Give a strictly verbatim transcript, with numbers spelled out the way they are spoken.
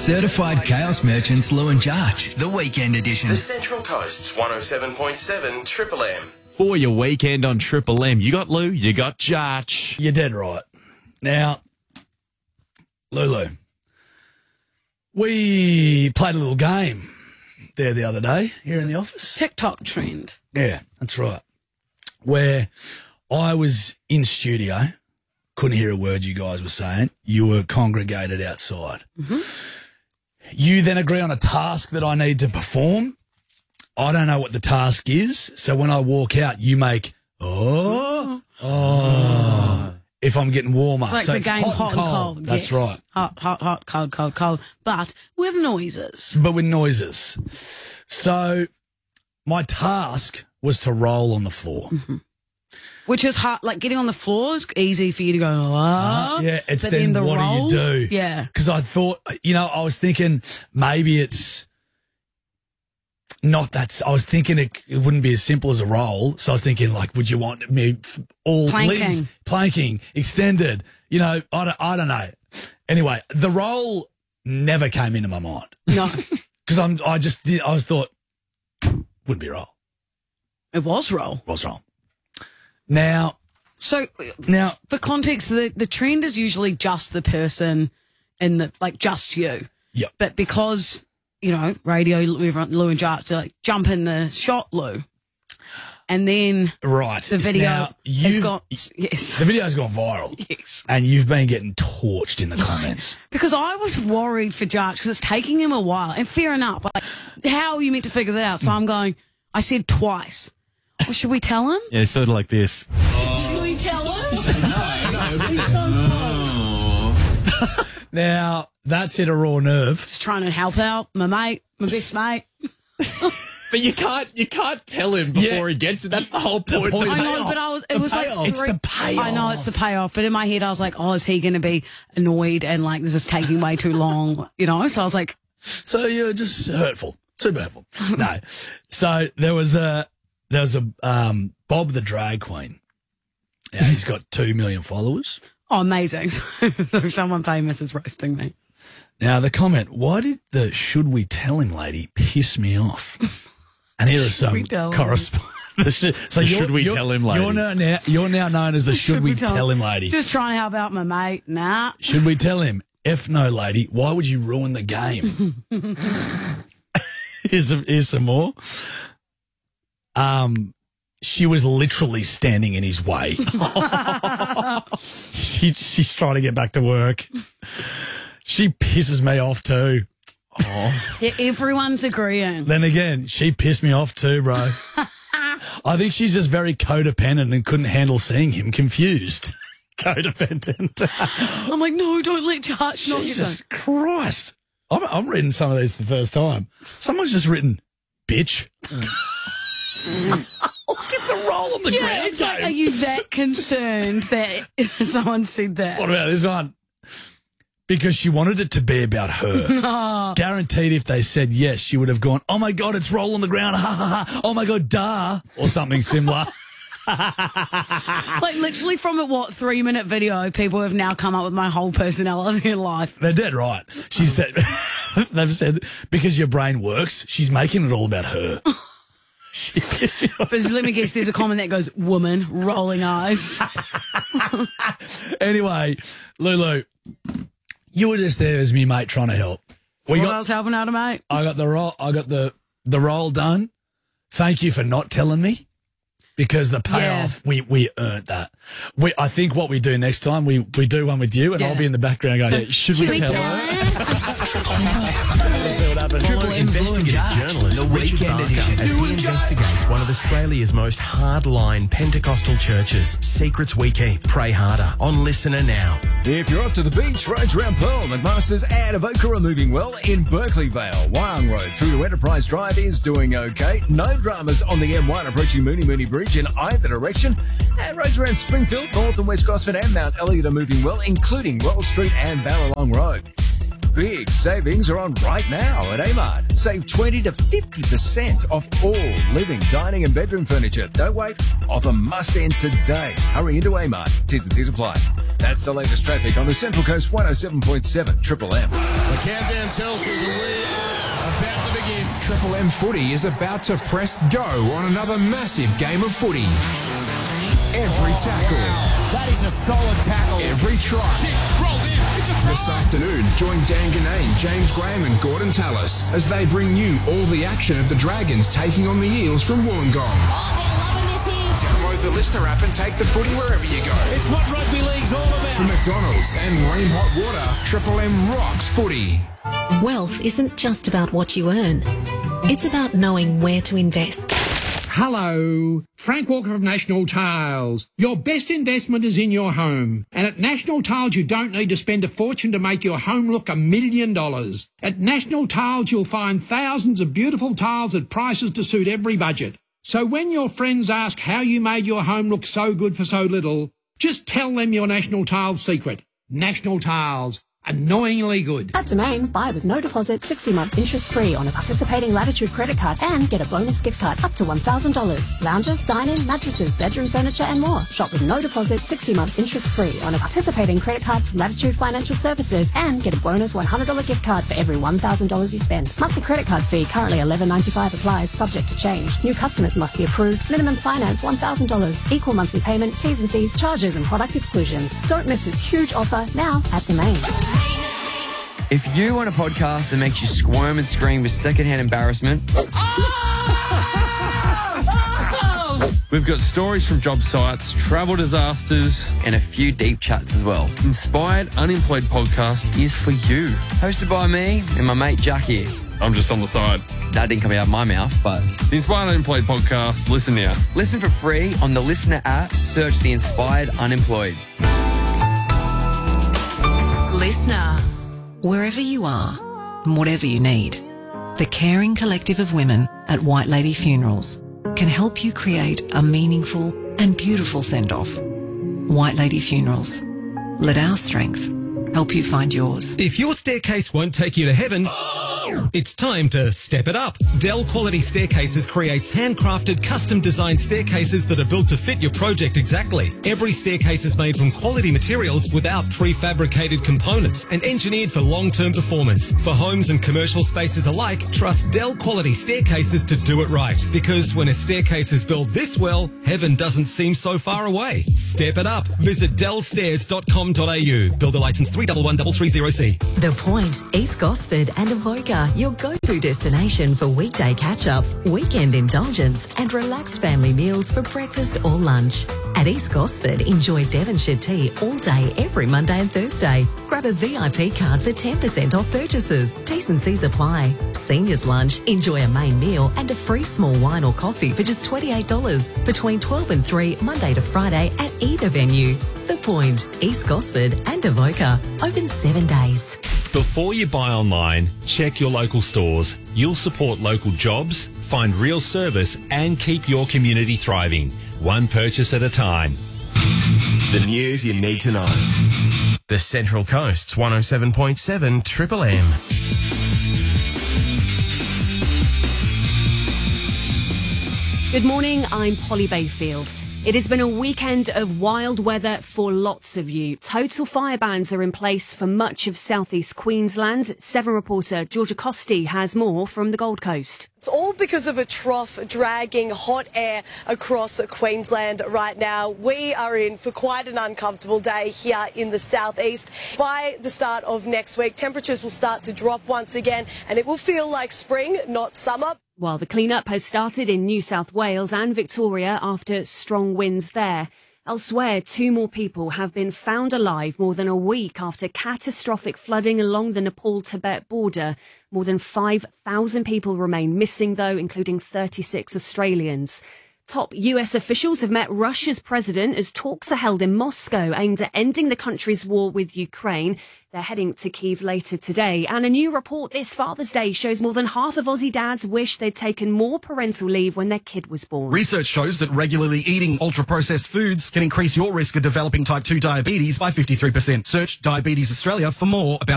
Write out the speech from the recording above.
Certified Chaos Merchants Lou and Jarch, the weekend edition. The Central Coast's one oh seven point seven Triple M. For your weekend on Triple M, you got Lou, you got Jarch. You're dead right. Now, Lulu, we played a little game there the other day here in the office. TikTok trend. Yeah, that's right. Where I was in studio, couldn't hear a word you guys were saying. You were congregated outside. Mm-hmm. You then agree on a task that I need to perform. I don't know what the task is, so when I walk out, you make, oh, oh, if I'm getting warmer. It's like so the it's game hot, hot and and cold. cold. That's yes. right. Hot, hot, hot, cold, cold, cold. But with noises. But with noises. So my task was to roll on the floor. Mm-hmm. Which is hard, like getting on the floor is easy for you to go, oh. Uh, yeah, it's but then, then the what roll, do you do? Yeah. Because I thought, you know, I was thinking maybe it's not that, I was thinking it, it wouldn't be as simple as a roll. So I was thinking, like, would you want me f- all Planking. legs, planking, extended, you know, I don't, I don't know. Anyway, the roll never came into my mind. No. Because I'm, I just did, I was thought, wouldn't be a roll. It was roll. Was roll. Now, So, now, for context, the, the trend is usually just the person in the, like, just you. Yep. But because, you know, radio, everyone, Lou and Jarch, they're like, jump in the shot, Lou. And then right. the video now, has you've- got, yes. The video's gone viral. Yes. And you've been getting torched in the comments. Because I was worried for Jarch because it's taking him a while. And fair enough. Like, how are you meant to figure that out? So I'm going, I said twice. Well, should we tell him? Yeah, sort of like this. Should we tell him? Now, that's hit a raw nerve. Just trying to help out my mate, my best mate. But you can't you can't tell him before Yeah. he gets it. That's the whole point. point. The I know, payoff. but I was, it The was payoff. like It's three- the payoff. I know it's the payoff, but in my head I was like, oh, is he going to be annoyed and like this is taking way too long, you know? So I was like, So you're just hurtful. Super hurtful. No. So there was a, there was a, um, Bob the drag queen. Yeah, he's got two million followers. oh, amazing. So someone famous is roasting me. Now the comment, why did the should we tell him lady piss me off? And here are some we tell him? correspondence. So The you're- should we you're- tell him lady? You're now, now, you're now known as the should, we tell him lady. Just trying to help out my mate. Nah. Should we tell him? F no, lady. Why would you ruin the game? here's, a, here's some more. Um, she was literally standing in his way. she, she's trying to get back to work. She pisses me off too. Yeah, everyone's agreeing. Then again, she pissed me off too, bro. I think she's just very codependent and couldn't handle seeing him confused. Codependent. I'm like, no, don't let Jarch knock you down. Jesus Christ. I'm, I'm reading some of these for the first time. Someone's just written, bitch. It's a roll on the Yeah, ground it's like, game. are you that concerned that someone said that? What about this one? Because she wanted it to be about her. Guaranteed if they said yes, she would have gone, oh my God, it's roll on the ground. Ha ha ha. Oh my God, duh. Or something similar. Like literally from a what three minute video, people have now come up with my whole personality in life. They're dead right. She said, they've said, because your brain works, she's making it all about her. She pissed me off. But let me guess, there's a comment that goes, woman, rolling eyes. Anyway, Lulu, you were just there as me mate trying to help. We What got, else helping out, mate? I got the roll. I got the the roll done. Thank you for not telling me, because the payoff we we earned that. We I think what we do next time we we do one with you, and Yeah. I'll be in the background going, yeah, should, Should we we tell tell her? her? Let's see what happens. Triple M's Lou and Investigative Jarch, journalist the Richard weekend Barker edition. as he investigates one of Australia's most hardline Pentecostal churches. Secrets we keep. Pray harder on Listener Now. If you're off to the beach, roads around Pearl, McMaster's and Avoca are moving well in Berkeleyvale. Wyong Road through to Enterprise Drive is doing okay. No dramas on the M one approaching Mooney Mooney Bridge in either direction. And roads around Springfield, North and West Gosford and Mount Elliot are moving well, including Wells Street and Ballalong Road. big savings are on right now at Amart. Save twenty to fifty percent off all living, dining and bedroom furniture. Don't wait. Offer must end today. Hurry into Amart. T's and C's apply. That's the latest traffic on the Central Coast one oh seven point seven Triple M. The countdown tells us that we are about to begin. Triple M Footy is about to press go on another massive game of footy. Every tackle. That is a solid tackle. Every try. Kick, rolled in. It's a try. This afternoon, join Dan Ganane, James Graham and Gordon Tallis as they bring you all the action of the Dragons taking on the Eels from Wollongong. Oh, they're loving this here. Download the Listener app and take the footy wherever you go. It's what rugby league's all about. From McDonald's and Ream Hot Water, Triple M rocks footy. Wealth isn't just about what you earn. It's about knowing where to invest. Hello, Frank Walker of National Tiles. Your best investment is in your home. And at National Tiles, you don't need to spend a fortune to make your home look a million dollars. At National Tiles, you'll find thousands of beautiful tiles at prices to suit every budget. So when your friends ask how you made your home look so good for so little, just tell them your National Tiles secret. National Tiles. Annoyingly good. At Domain, buy with no deposit, sixty months interest free on a participating Latitude credit card and get a bonus gift card up to one thousand dollars. Lounges, dining, mattresses, bedroom furniture and more. Shop with no deposit, sixty months interest free on a participating credit card from Latitude Financial Services and get a bonus one hundred dollars gift card for every one thousand dollars you spend. Monthly credit card fee currently eleven ninety-five applies, subject to change. New customers must be approved. Minimum finance one thousand dollars. Equal monthly payment, T's and C's, charges and product exclusions. Don't miss this huge offer now at Domain. If you want a podcast that makes you squirm and scream with secondhand embarrassment, We've got stories from job sites, travel disasters, and a few deep chats as well. Inspired Unemployed podcast is for you. Hosted by me and my mate Jack here. I'm just on the side. That didn't come out of my mouth, but... The Inspired Unemployed podcast, listen now. Listen for free on the Listener app. Search The Inspired Unemployed. Listener. Wherever you are, and whatever you need, the caring collective of women at White Lady Funerals can help you create a meaningful and beautiful send-off. White Lady Funerals. Let our strength help you find yours. If your staircase won't take you to heaven, it's time to step it up. Dell Quality Staircases creates handcrafted, custom-designed staircases that are built to fit your project exactly. Every staircase is made from quality materials without prefabricated components and engineered for long-term performance. For homes and commercial spaces alike, trust Dell Quality Staircases to do it right. Because when a staircase is built this well, heaven doesn't seem so far away. Step it up. Visit dell stairs dot com dot a u. Builder license three one one three three zero C. The Point, East Gosford and Avoca, your go-to destination for weekday catch-ups, weekend indulgence and relaxed family meals for breakfast or lunch. At East Gosford, enjoy Devonshire tea all day every Monday and Thursday. Grab a V I P card for ten percent off purchases. T's and C's apply. Seniors lunch, enjoy a main meal and a free small wine or coffee for just twenty-eight dollars between twelve and three, Monday to Friday at either venue. The Point, East Gosford and Avoca, open seven days. Before you buy online, check your local stores. You'll support local jobs, find real service and keep your community thriving. One purchase at a time. The news you need to know. The Central Coast's one oh seven point seven Triple M. Good morning, I'm Polly Bayfield. It has been a weekend of wild weather for lots of you. Total fire bans are in place for much of southeast Queensland. Seven reporter Georgia Costi has more from the Gold Coast. It's all because of a trough dragging hot air across Queensland right now. We are in for quite an uncomfortable day here in the southeast. By the start of next week, temperatures will start to drop once again and it will feel like spring, not summer. While the clean-up has started in New South Wales and Victoria after strong winds there. Elsewhere, two more people have been found alive more than a week after catastrophic flooding along the Nepal-Tibet border. More than five thousand people remain missing, though, including thirty-six Australians. Top U S officials have met Russia's president as talks are held in Moscow aimed at ending the country's war with Ukraine. They're heading to Kyiv later today. And a new report this Father's Day shows more than half of Aussie dads wish they'd taken more parental leave when their kid was born. Research shows that regularly eating ultra-processed foods can increase your risk of developing type two diabetes by fifty-three percent. Search Diabetes Australia for more about